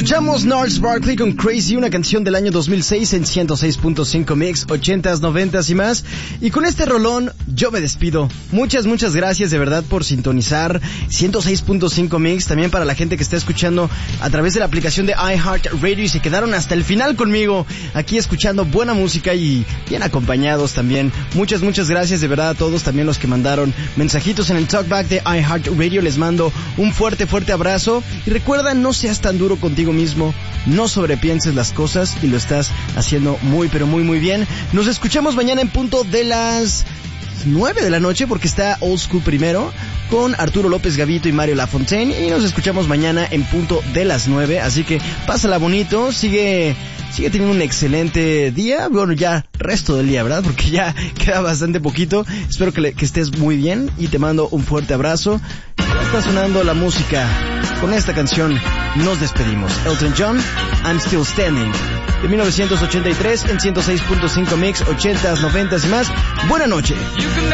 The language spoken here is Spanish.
Escuchamos Gnarls Barkley con Crazy, una canción del año 2006 en 106.5 Mix, 80s, 90s y más. Y con este rolón yo me despido. Muchas gracias de verdad por sintonizar 106.5 Mix. También para la gente que está escuchando a través de la aplicación de iHeartRadio y se quedaron hasta el final conmigo aquí escuchando buena música y bien acompañados también. Muchas gracias de verdad a todos, también los que mandaron mensajitos en el talkback de iHeartRadio. Les mando un fuerte abrazo y recuerda, no seas tan duro contigo mismo, no sobrepienses las cosas y lo estás haciendo muy bien. Nos escuchamos mañana en punto de las 9 de la noche porque está Old School primero con Arturo López Gavito y Mario Lafontaine, y nos escuchamos mañana en punto de las 9, así que pásala bonito, sigue teniendo un excelente día, bueno, ya resto del día, ¿verdad? Porque ya queda bastante poquito. Espero que estés muy bien y te mando un fuerte abrazo. Ya está sonando la música. Con esta canción nos despedimos. Elton John, I'm Still Standing, de 1983 en 106.5 Mix, 80s, 90s y más. Buena noche.